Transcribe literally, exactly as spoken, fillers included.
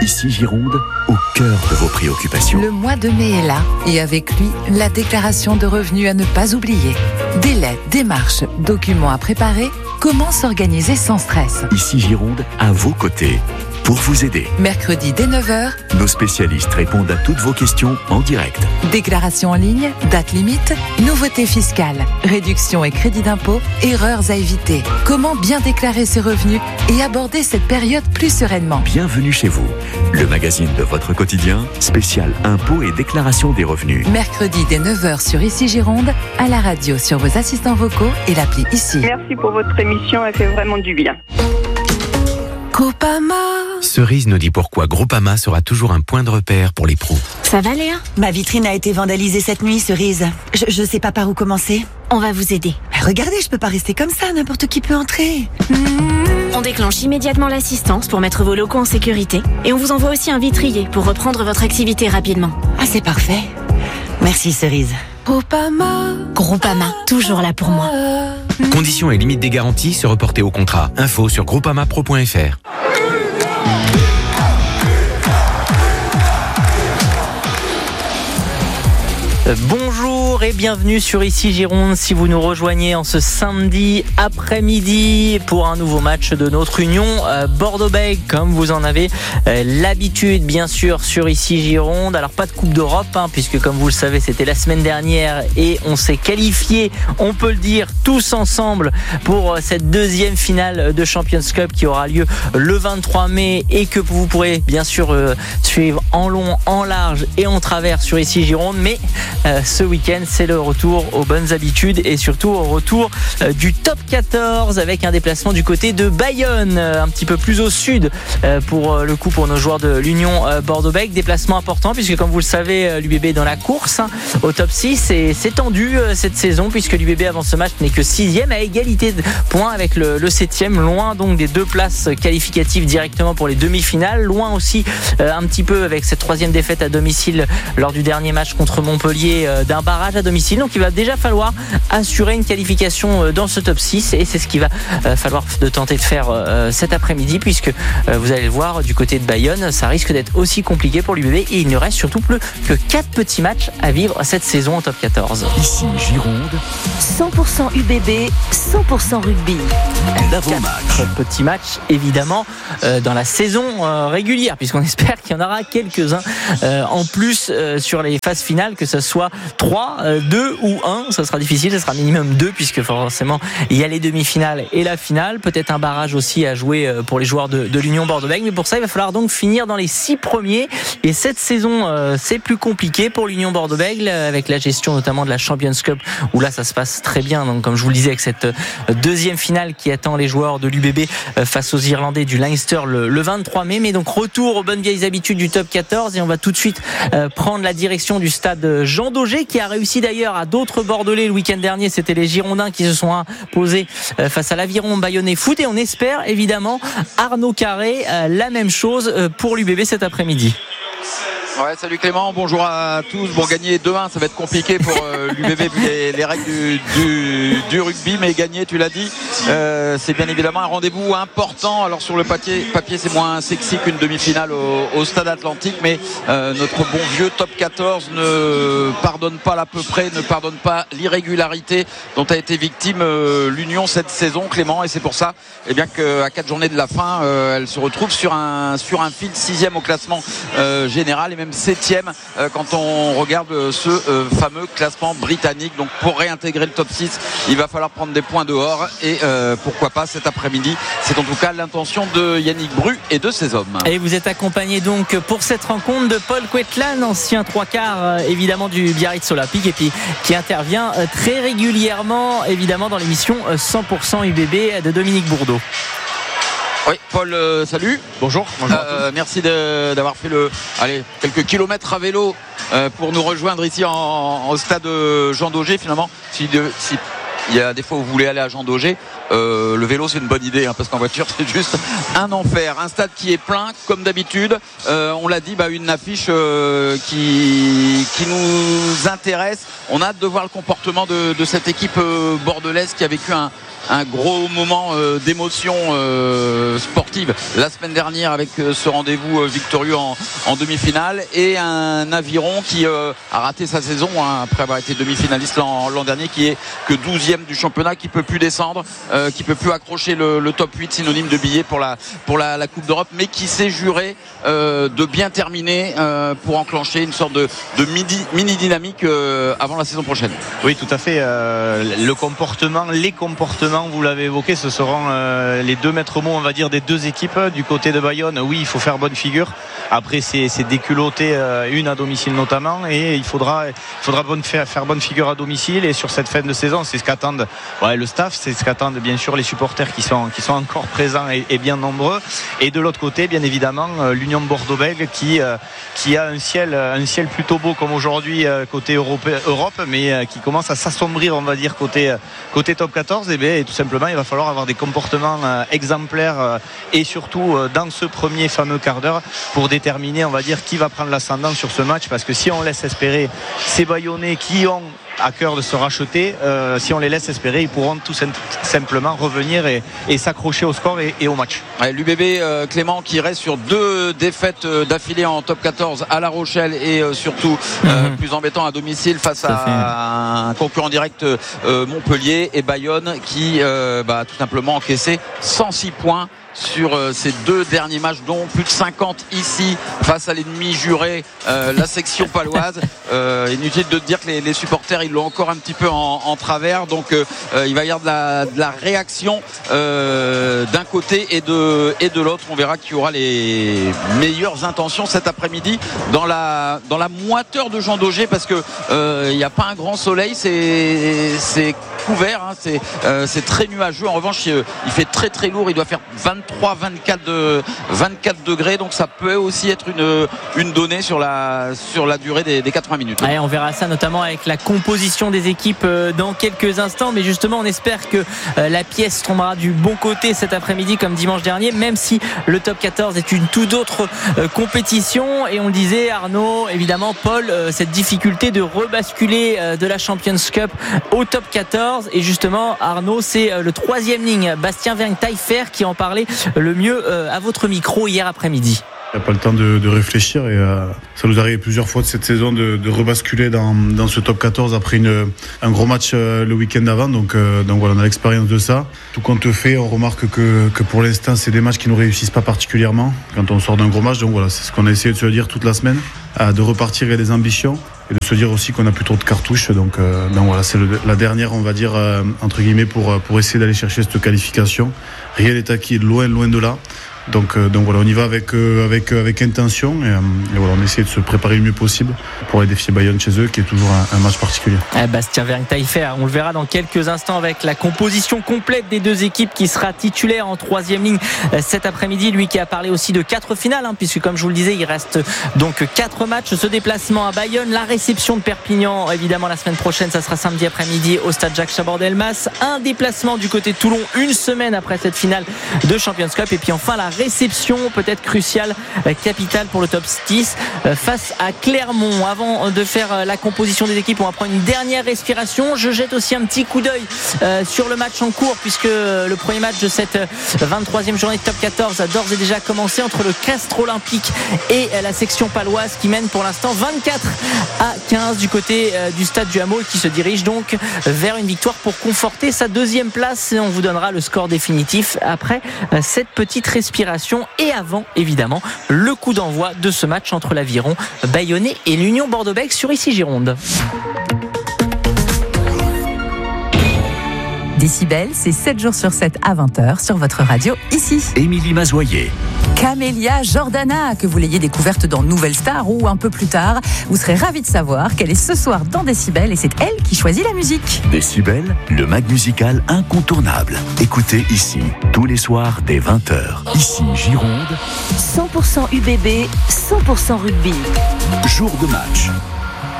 Ici Gironde, au cœur de vos préoccupations. Le mois de mai est là et avec lui, la déclaration de revenus à ne pas oublier. Délais, démarches, documents à préparer, comment s'organiser sans stress. Ici Gironde, à vos côtés, pour vous aider. Mercredi dès neuf heures, nos spécialistes répondent à toutes vos questions en direct. Déclaration en ligne, date limite, nouveautés fiscales, réduction et crédit d'impôt, erreurs à éviter. Comment bien déclarer ses revenus et aborder cette période plus sereinement. Bienvenue chez vous, le magazine de votre quotidien, spécial impôts et déclaration des revenus. Mercredi dès neuf heures sur Ici Gironde, à la radio sur vos assistants vocaux et l'appli Ici. Merci pour votre émission, elle fait vraiment du bien. Groupama. Cerise nous dit pourquoi Groupama sera toujours un point de repère pour les pros. Ça va Léa ? Ma vitrine a été vandalisée cette nuit, Cerise. Je, je sais pas par où commencer. On va vous aider. Regardez, je peux pas rester comme ça, n'importe qui peut entrer. Mmh. On déclenche immédiatement l'assistance pour mettre vos locaux en sécurité. Et on vous envoie aussi un vitrier pour reprendre votre activité rapidement. Ah, c'est parfait. Merci Cerise. Groupama. Groupama, toujours là pour moi. Conditions et limites des garanties se reporter au contrat. Info sur groupamapro point f r. Bonjour et bienvenue sur Ici Gironde. Si vous nous rejoignez en ce samedi après-midi pour un nouveau match de notre Union euh, Bordeaux-Bègles, comme vous en avez euh, l'habitude bien sûr sur Ici Gironde. Alors pas de Coupe d'Europe hein, puisque comme vous le savez c'était la semaine dernière et on s'est qualifié, on peut le dire, tous ensemble pour euh, cette deuxième finale de Champions Cup qui aura lieu le vingt-trois mai et que vous pourrez bien sûr euh, suivre en long, en large et en travers sur Ici Gironde. Mais Euh, ce week-end, c'est le retour aux bonnes habitudes et surtout au retour euh, du top quatorze avec un déplacement du côté de Bayonne, euh, un petit peu plus au sud euh, pour euh, le coup pour nos joueurs de l'Union euh, Bordeaux-Bègles. Déplacement important puisque comme vous le savez, euh, l'U B B est dans la course hein, au top six et c'est tendu euh, cette saison puisque l'U B B avant ce match n'est que sixième à égalité de points avec le, le septième, loin donc des deux places qualificatives directement pour les demi-finales, loin aussi euh, un petit peu avec cette troisième défaite à domicile lors du dernier match contre Montpellier d'un barrage à domicile. Donc il va déjà falloir assurer une qualification dans ce top six et c'est ce qu'il va falloir de tenter de faire cet après-midi puisque vous allez le voir du côté de Bayonne, ça risque d'être aussi compliqué pour l'U B B et il ne reste surtout plus que quatre petits matchs à vivre cette saison en top quatorze. Ici Gironde, cent pour cent U B B, cent pour cent rugby. Quatre petits matchs évidemment euh, dans la saison euh, régulière puisqu'on espère qu'il y en aura quelques-uns euh, en plus euh, sur les phases finales, que ce soit trois, deux ou un, ça sera difficile, ça sera minimum deux puisque forcément il y a les demi-finales et la finale, peut-être un barrage aussi à jouer pour les joueurs de, de l'Union Bordeaux-Bègles, mais pour ça il va falloir donc finir dans les six premiers et cette saison euh, c'est plus compliqué pour l'Union Bordeaux-Bègles avec la gestion notamment de la Champions Cup où là ça se passe très bien, donc comme je vous le disais avec cette deuxième finale qui attend les joueurs de l'U B B face aux Irlandais du Leinster le, le vingt-trois mai, mais donc retour aux bonnes vieilles habitudes du top quatorze et on va tout de suite euh, prendre la direction du stade Jean Daugé qui a réussi d'ailleurs à d'autres Bordelais le week-end dernier. C'était les Girondins qui se sont imposés face à l'Aviron Bayonnais Foot et on espère évidemment Arnaud Carré la même chose pour l'U B B cet après-midi. Ouais, salut Clément, bonjour à tous. Bon, gagner deux un, ça va être compliqué pour euh, l'U B B vu les, les règles du, du, du rugby, mais gagner, tu l'as dit, euh, c'est bien évidemment un rendez-vous important. Alors sur le papier, papier c'est moins sexy qu'une demi-finale au, au Stade Atlantique, mais euh, notre bon vieux top quatorze ne pardonne pas l'à peu près, ne pardonne pas l'irrégularité dont a été victime euh, l'Union cette saison, Clément, et c'est pour ça eh bien, qu'à quatre journées de la fin, euh, elle se retrouve sur un, sur un fil sixième au classement euh, général et même septième euh, quand on regarde euh, ce euh, fameux classement britannique. Donc pour réintégrer le top six, il va falloir prendre des points dehors et euh, pourquoi pas cet après-midi. C'est en tout cas l'intention de Yannick Bru et de ses hommes. Et vous êtes accompagné donc pour cette rencontre de Paul Quetlan, ancien trois quarts euh, évidemment du Biarritz Olympique et puis qui intervient euh, très régulièrement évidemment dans l'émission euh, cent pour cent U B B de Dominique Bourdeau. Oui, Paul, euh, salut. Bonjour. Bonjour euh, merci de, d'avoir fait le, allez, quelques kilomètres à vélo euh, pour nous rejoindre ici en, en, au stade Jean Daugé. Finalement, si, de, si il y a des fois où vous voulez aller à Jean Daugé, euh, le vélo c'est une bonne idée, hein, parce qu'en voiture c'est juste un enfer. Un stade qui est plein comme d'habitude. Euh, on l'a dit, bah, une affiche euh, qui, qui nous intéresse. On a hâte de voir le comportement de, de cette équipe euh, bordelaise qui a vécu un un gros moment euh, d'émotion euh, sportive la semaine dernière avec euh, ce rendez-vous euh, victorieux en, en demi-finale, et un aviron qui euh, a raté sa saison, hein, après avoir été demi-finaliste l'an, l'an dernier, qui est que douzième du championnat, qui peut plus descendre, euh, qui peut plus accrocher le, le top huit, synonyme de billets pour la, pour la, la Coupe d'Europe, mais qui s'est juré euh, de bien terminer euh, pour enclencher une sorte de, de mini, mini dynamique euh, avant la saison prochaine. Oui, tout à fait. Euh, le comportement, les comportements, vous l'avez évoqué, ce seront euh, les deux maîtres mots, on va dire, des deux équipes. Du côté de Bayonne, oui, il faut faire bonne figure. Après, c'est, c'est déculotté, euh, une à domicile notamment, et il faudra, il faudra bonne, faire, faire bonne figure à domicile. Et sur cette fin de saison, c'est ce qu'attendent ouais, le staff, c'est ce qu'attendent bien sûr les supporters qui sont, qui sont encore présents et, et bien nombreux. Et de l'autre côté, bien évidemment, euh, l'Union Bordeaux-Bègles qui, euh, qui a un ciel, un ciel plutôt beau comme aujourd'hui euh, côté Europe, Europe mais euh, qui commence à s'assombrir, on va dire, côté, euh, côté top quatorze. Et bien, tout simplement, il va falloir avoir des comportements euh, exemplaires euh, et surtout euh, dans ce premier fameux quart d'heure pour déterminer, on va dire, qui va prendre l'ascendant sur ce match, parce que si on laisse espérer ces Bayonnais qui ont à cœur de se racheter, euh, si on les laisse espérer, ils pourront tout simplement revenir et, et s'accrocher au score et, et au match. Ouais, l'U B B euh, Clément qui reste sur deux défaites euh, d'affilée en top quatorze à La Rochelle, et euh, surtout euh, mm-hmm. plus embêtant à domicile face à, à un concurrent direct euh, Montpellier, et Bayonne qui euh, bah, tout simplement encaissé cent six points sur euh, ces deux derniers matchs, dont plus de cinquante ici face à l'ennemi juré, euh, la section paloise. Euh, inutile de dire que les, les supporters ils l'ont encore un petit peu en, en travers, donc euh, il va y avoir de la, de la réaction euh, d'un côté et de, et de l'autre. On verra qui aura les meilleures intentions cet après-midi dans la, dans la moiteur de Jean Daugé, parce que il euh, n'y a pas un grand soleil, c'est, c'est couvert, hein, c'est, euh, c'est très nuageux. En revanche, il, il fait très très lourd, il doit faire vingt-trois vingt-quatre de, vingt-quatre degrés, donc ça peut aussi être une, une donnée sur la, sur la durée des, des quatre-vingts minutes. Ouais, on verra ça notamment avec la composition des équipes dans quelques instants, mais justement on espère que la pièce tombera du bon côté cet après-midi comme dimanche dernier, même si le top quatorze est une toute autre compétition. Et on le disait, Arnaud, évidemment Paul, cette difficulté de rebasculer de la Champions Cup au top quatorze, et justement Arnaud, c'est le troisième ligne Bastien Vergne-Taillefer qui en parlait le mieux à votre micro hier après-midi. Il n'y a pas le temps de, de réfléchir, et euh, ça nous arrive plusieurs fois de cette saison de, de rebasculer dans, dans ce top quatorze après une, un gros match euh, le week-end d'avant, donc, euh, donc voilà, on a l'expérience de ça. Tout compte fait, on remarque que, que pour l'instant c'est des matchs qui ne nous réussissent pas particulièrement quand on sort d'un gros match, donc voilà, c'est ce qu'on a essayé de se dire toute la semaine, euh, de repartir avec des ambitions et de se dire aussi qu'on a plus trop de cartouches, donc, euh, donc voilà, c'est le, la dernière, on va dire, euh, entre guillemets, pour, pour essayer d'aller chercher cette qualification. Rien n'est acquis, loin, loin de là. Donc, euh, donc voilà, on y va avec, euh, avec, euh, avec intention, et, euh, et voilà, on essaie de se préparer le mieux possible pour aller défier Bayonne chez eux, qui est toujours un, un match particulier. Eh, Bastien Vergne-Taillefer, on le verra dans quelques instants avec la composition complète des deux équipes, qui sera titulaire en troisième ligne cet après-midi. Lui qui a parlé aussi de quatre finales, hein, puisque comme je vous le disais, il reste donc quatre matchs. Ce déplacement à Bayonne, la réception de Perpignan, évidemment la semaine prochaine, ça sera samedi après-midi au stade Jacques Chaban-Delmas. Un déplacement du côté de Toulon une semaine après cette finale de Champions Cup, et puis enfin la réception peut-être cruciale, capitale pour le top dix face à Clermont. Avant de faire la composition des équipes, on va prendre une dernière respiration. Je jette aussi un petit coup d'œil sur le match en cours, puisque le premier match de cette vingt-troisième journée de top quatorze a d'ores et déjà commencé entre le Castres Olympique et la section paloise, qui mène pour l'instant vingt-quatre à quinze du côté du stade du Hameau, et qui se dirige donc vers une victoire pour conforter sa deuxième place. Et on vous donnera le score définitif après cette petite respiration, et avant évidemment le coup d'envoi de ce match entre l'Aviron Bayonnais et l'Union Bordeaux-Bègles sur Ici Gironde. Décibel, c'est sept jours sur sept à vingt heures sur votre radio ici. Émilie Mazoyer. Camélia Jordana, que vous l'ayez découverte dans Nouvelle Star ou un peu plus tard, vous serez ravis de savoir qu'elle est ce soir dans Décibel, et c'est elle qui choisit la musique. Décibel, le mag musical incontournable. Écoutez ici, tous les soirs dès vingt heures. Ici Gironde. cent pour cent U B B, cent pour cent rugby. Jour de match.